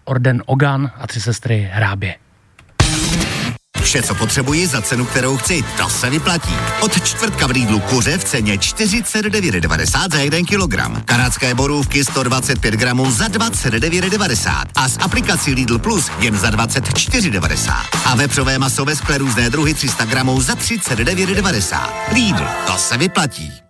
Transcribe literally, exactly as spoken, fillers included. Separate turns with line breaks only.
orden Ogan a tři sestry Hrábě.
Vše, co potřebuji za cenu, kterou chci, to se vyplatí. Od čtvrtka v Lidlu kuře v ceně čtyřicet devět devadesát za jeden kilogram. Kanadské borůvky sto dvacet pět gramů za dvacet devět devadesát. A s aplikací Lidl Plus jen za dvacet čtyři devadesát. A vepřové maso ve skle různé druhy tři sta gramů za třicet devět devadesát. Lidl, to se vyplatí.